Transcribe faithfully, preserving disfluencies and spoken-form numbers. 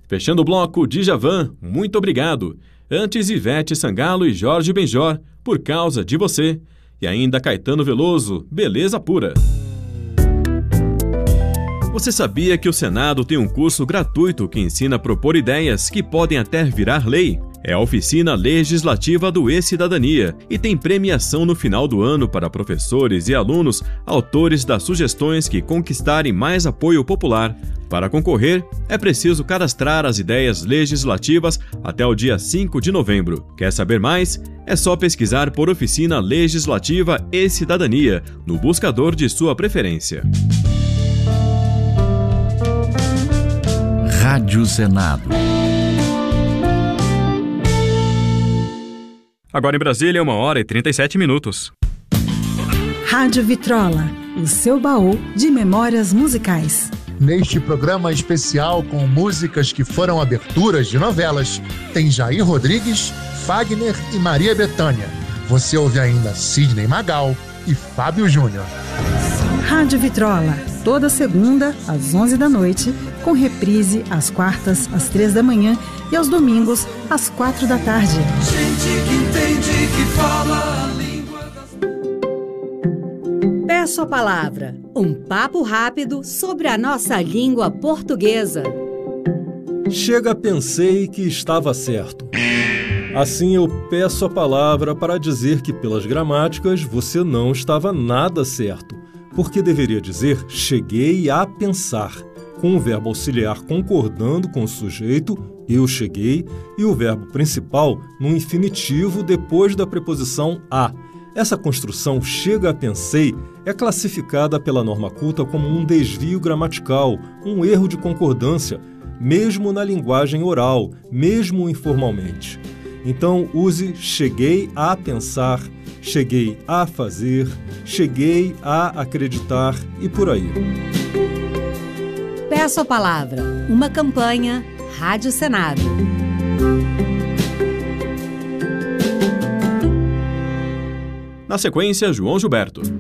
Fechando o bloco, Djavan, muito obrigado. Antes, Ivete Sangalo e Jorge Benjor, Por Causa de Você. E ainda Caetano Veloso, Beleza Pura. Você sabia que o Senado tem um curso gratuito que ensina a propor ideias que podem até virar lei? É a Oficina Legislativa do E-Cidadania e tem premiação no final do ano para professores e alunos, autores das sugestões que conquistarem mais apoio popular. Para concorrer, é preciso cadastrar as ideias legislativas até o dia cinco de novembro. Quer saber mais? É só pesquisar por Oficina Legislativa E-Cidadania no buscador de sua preferência. Rádio Senado. Agora em Brasília, uma hora e trinta e sete minutos. Rádio Vitrola, o seu baú de memórias musicais. Neste programa especial com músicas que foram aberturas de novelas, tem Jair Rodrigues, Fagner e Maria Bethânia. Você ouve ainda Sidney Magal e Fábio Júnior. Rádio Vitrola, toda segunda às onze da noite, com reprise às quartas às três da manhã e aos domingos às quatro da tarde. Gente que entende, que fala a língua das... Peço a palavra, um papo rápido sobre a nossa língua portuguesa. Chega, pensei que estava certo. Assim eu peço a palavra para dizer que pelas gramáticas você não estava nada certo, porque deveria dizer cheguei a pensar, com o verbo auxiliar concordando com o sujeito, eu cheguei, e o verbo principal no infinitivo depois da preposição a. Essa construção chega a pensei é classificada pela norma culta como um desvio gramatical, um erro de concordância, mesmo na linguagem oral, mesmo informalmente. Então use cheguei a pensar, cheguei a fazer, cheguei a acreditar e por aí. Peço a palavra, uma campanha Rádio Senado. Na sequência, João Gilberto.